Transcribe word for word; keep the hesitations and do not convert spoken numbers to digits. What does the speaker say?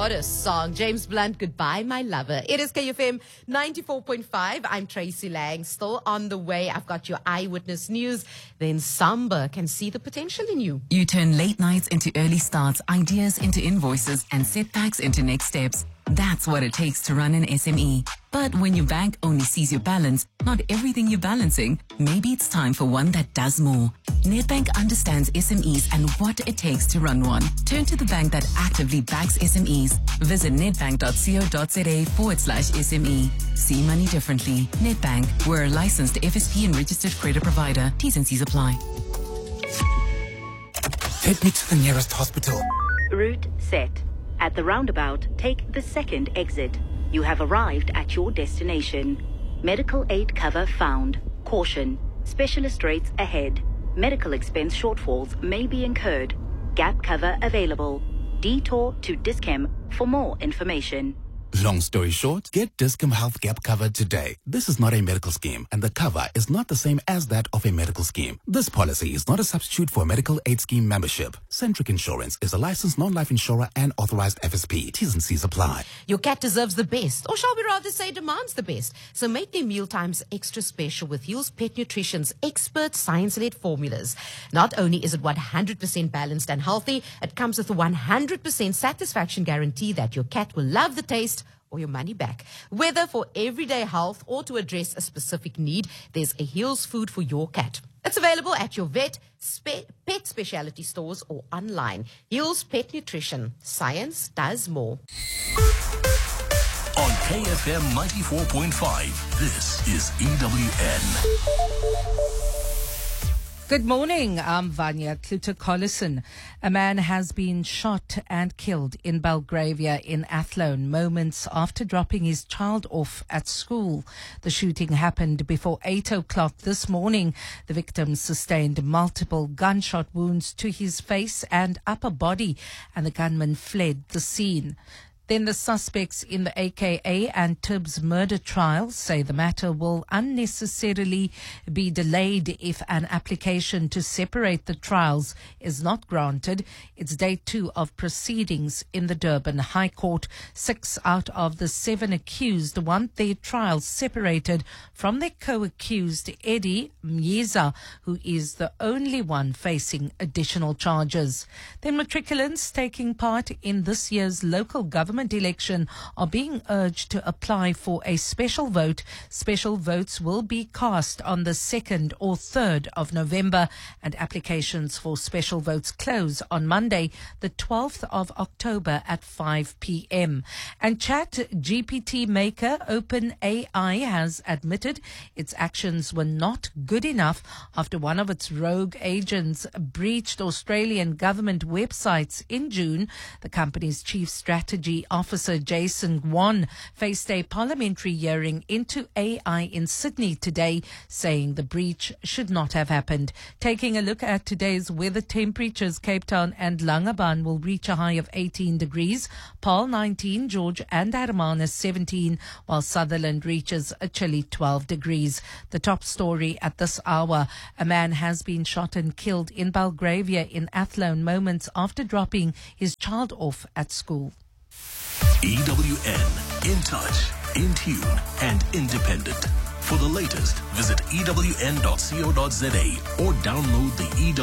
What a song. James Blunt, Goodbye, My Lover. It is K F M ninety-four point five. I'm Tracy Lang. Still on the way. I've got your eyewitness news. Then Samba can see the potential in you. You turn late nights into early starts, ideas into invoices, and setbacks into next steps. That's what it takes to run an S M E. But when your bank only sees your balance, not everything you're balancing, maybe it's time for one that does more. Nedbank understands S M Es and what it takes to run one. Turn to the bank that actively backs S M Es. Visit nedbank.co.za forward slash SME. See money differently. Nedbank, we're a licensed F S P and registered credit provider. T's and C's apply. Take me to the nearest hospital. Route set. At the roundabout, take the second exit. You have arrived at your destination. Medical aid cover found. Caution. Specialist rates ahead. Medical expense shortfalls may be incurred. Gap cover available. Detour to Dis-Chem for more information. Long story short, get Dis-Chem Health Gap cover today. This is not a medical scheme, and the cover is not the same as that of a medical scheme. This policy is not a substitute for a medical aid scheme membership. Centric Insurance is a licensed non-life insurer and authorized F S P. T's and C's apply. Your cat deserves the best, or shall we rather say demands the best. So make their meal times extra special with Hills Pet Nutrition's expert science-led formulas. Not only is it one hundred percent balanced and healthy, it comes with a one hundred percent satisfaction guarantee that your cat will love the taste or your money back. Whether for everyday health or to address a specific need, there's a Hills food for your cat. It's available at your vet, spe- pet specialty stores or online. Hills Pet Nutrition. Science does more. On K F M ninety-four point five, this is E W N. Good morning, I'm Vanya Kluter-Collison. A man has been shot and killed in Belgravia in Athlone moments after dropping his child off at school. The shooting happened before eight o'clock this morning. The victim sustained multiple gunshot wounds to his face and upper body, and the gunman fled the scene. Then the suspects in the A K A and Tibbs murder trial say the matter will unnecessarily be delayed if an application to separate the trials is not granted. It's day two of proceedings in the Durban High Court. Six out of the seven accused want their trials separated from their co-accused Eddie Myiza, who is the only one facing additional charges. Then matriculants taking part in this year's local government election are being urged to apply for a special vote. Special votes will be cast on the second or third of November, and applications for special votes close on Monday, the twelfth of October at five p.m. And Chat G P T maker OpenAI has admitted its actions were not good enough after one of its rogue agents breached Australian government websites in June. The company's chief strategy officer Jason Wan faced a parliamentary hearing into A I in Sydney today, saying the breach should not have happened. Taking a look at today's weather temperatures, Cape Town and Langebaan will reach a high of eighteen degrees, Paarl nineteen, George and Hermanus seventeen, while Sutherland reaches a chilly twelve degrees. The top story at this hour: a man has been shot and killed in Belgravia in Athlone moments after dropping his child off at school. E W N, in touch, in tune, and independent. For the latest, visit E W N dot co dot za or download the E W N